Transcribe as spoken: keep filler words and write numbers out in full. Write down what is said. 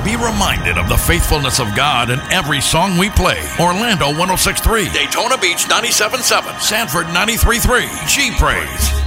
Be reminded of the faithfulness of God in every song we play. Orlando one oh six point three, Daytona Beach ninety-seven point seven, Sanford ninety-three point three, G Praise.